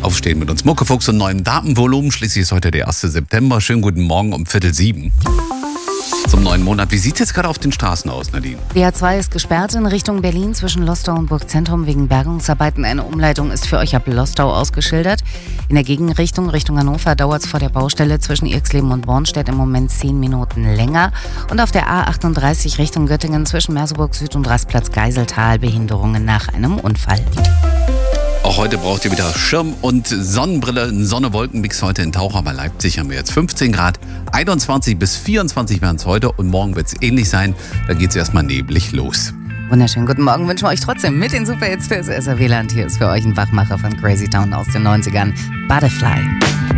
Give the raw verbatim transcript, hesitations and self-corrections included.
Aufstehen mit uns. Muckefuchs und neuem Datenvolumen. Schließlich ist heute der erste September. Schönen guten Morgen um Viertel sieben. Zum neuen Monat. Wie sieht es jetzt gerade auf den Straßen aus, Nadine? Die A zwei ist gesperrt in Richtung Berlin zwischen Lostau und Burgzentrum wegen Bergungsarbeiten. Eine Umleitung ist für euch ab Lostau ausgeschildert. In der Gegenrichtung Richtung Hannover dauert es vor der Baustelle zwischen Irxleben und Bornstedt im Moment zehn Minuten länger. Und auf der A achtunddreißig Richtung Göttingen zwischen Merseburg Süd und Rastplatz Geiseltal Behinderungen nach einem Unfall. Auch heute braucht ihr wieder Schirm und Sonnenbrille. Ein Sonne-Wolken-Mix heute in Taucher. Bei Leipzig haben wir jetzt fünfzehn Grad. einundzwanzig bis vierundzwanzig werden es heute und morgen wird es ähnlich sein. Da geht es erstmal neblig los. Wunderschönen guten Morgen wünschen wir euch trotzdem mit den Superhits fürs S R W-Land. Hier ist für euch ein Wachmacher von Crazy Town aus den neunzigern, Butterfly.